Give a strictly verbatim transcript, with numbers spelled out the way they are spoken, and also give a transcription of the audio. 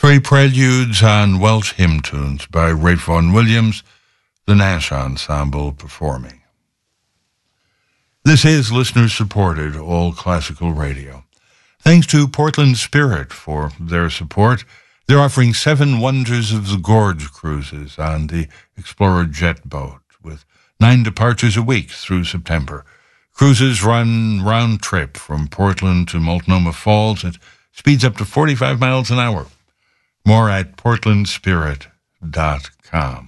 Three preludes on Welsh hymn tunes by Ralph Vaughan Williams, the Nash Ensemble performing. This is listener-supported All Classical Radio. Thanks to Portland Spirit for their support. They're offering seven Wonders of the Gorge cruises on the Explorer jet boat with nine departures a week through September. Cruises run round trip from Portland to Multnomah Falls at speeds up to forty-five miles an hour. More at portland spirit dot com.